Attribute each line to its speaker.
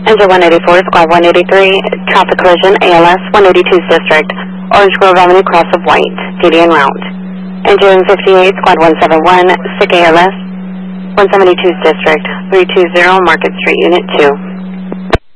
Speaker 1: Engine 184, Squad 183, traffic collision, ALS 182's District, Orange Grove Avenue, cross of White, DD en route. Engine 58, Squad 171, SIC ALS 172's District, 320 Market Street, Unit 2.